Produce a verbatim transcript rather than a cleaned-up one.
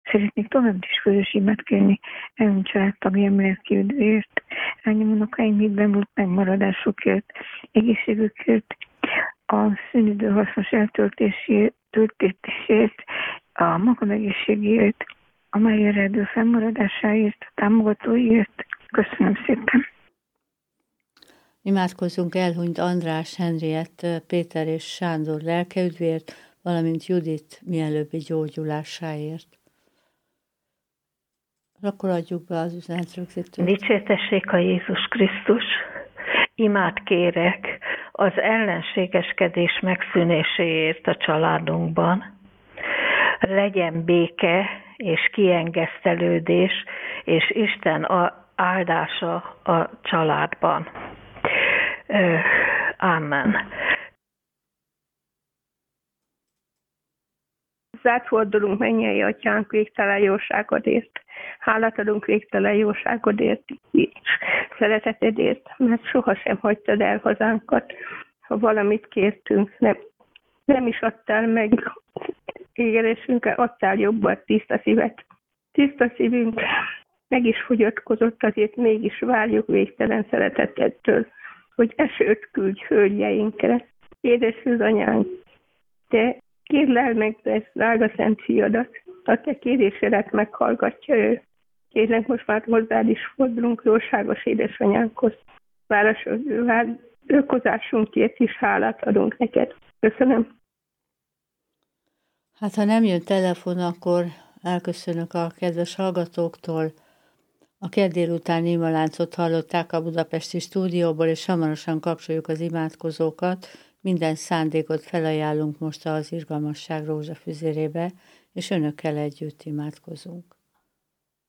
Szeretnék tovább is közös imát kérni elmúlt családtagjám lelki üdvért, lányom unokáim hitben volt megmaradásukért, egészségükért, a szünidő hasznos eltöltésért, töltésért, a magam egészségért, a mai eredő fennmaradásáért, a támogatóiért. Köszönöm szépen! Imádkozzunk elhunyt András, Henriett, Péter és Sándor lelkeüdvért, valamint Judit mielőbbi gyógyulásáért. Akkor adjuk be az üzenetrögzítőt. Dicsértessék a Jézus Krisztus! Imát kérek az ellenségeskedés megszűnéséért a családunkban. Legyen béke és kiengesztelődés, és Isten áldása a családban. Amen. Hozzád fordulunk, mennyei atyánk, végtelen jóságodért. Hálát adunk végtelen jóságodért és szeretetedért, mert sohasem hagytad el hazánkat. Ha valamit kértünk, nem, nem is adtál meg égelésünkkel, adtál jobbat, tiszta szívet. Tiszta szívünk meg is fogyatkozott, azért mégis várjuk végtelen szeretetettől, hogy esőt küldj földjeinkre. Édes anyánk, te kérlel meg ezt drága szent fiadat, a te kérésedet meghallgatja ő. Kérlek, most már hozzád is fordulunk, jóságos édesanyánkhoz. Vállalkozásunkért is hálát adunk neked. Köszönöm. Hát ha nem jön telefon, akkor elköszönök a kedves hallgatóktól. A kedd délutáni imaláncot hallották a budapesti stúdióból, és hamarosan kapcsoljuk az imádkozókat. Minden szándékot felajánlunk most az Irgalmasság rózsafüzérébe, és önökkel együtt imádkozunk.